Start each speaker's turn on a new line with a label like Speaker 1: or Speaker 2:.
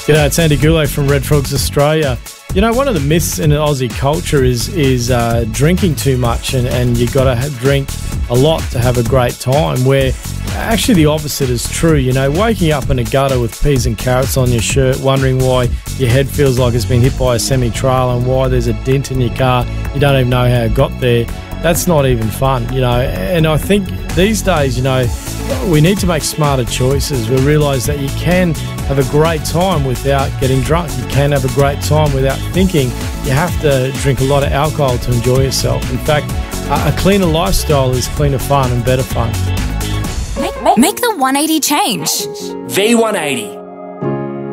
Speaker 1: G'day, it's Andy Goulet from Red Frogs Australia. You know, one of the myths in Aussie culture is drinking too much and you've got to drink a lot to have a great time, where actually the opposite is true. You know, waking up in a gutter with peas and carrots on your shirt, wondering why your head feels like it's been hit by a semi-trailer and why there's a dent in your car, you don't even know how it got there. That's not even fun, you know. And I think these days, you know, we need to make smarter choices. We realise that you can have a great time without getting drunk. You can have a great time without thinking. You have to drink a lot of alcohol to enjoy yourself. In fact, a cleaner lifestyle is cleaner fun and better fun.
Speaker 2: Make the 180 change.
Speaker 3: V180.